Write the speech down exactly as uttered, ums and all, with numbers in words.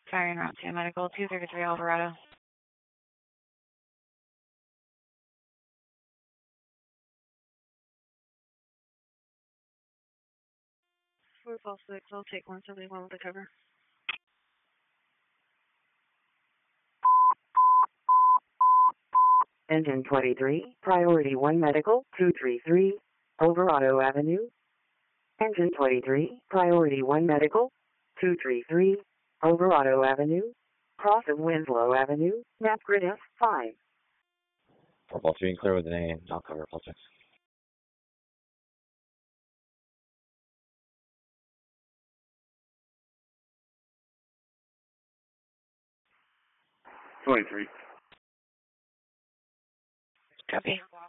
Firing route two medical, two thirty-three Alvarado. four five six, I'll take one seventy-one with the cover. Engine twenty-three, Priority one Medical, two three three, Alvarado Avenue. Engine twenty-three, Priority one Medical, two three three, Alvarado Avenue. Cross of Winslow Avenue, map grid F five. Purple three and clear with an A, I'll cover full six. twenty-three. Copy.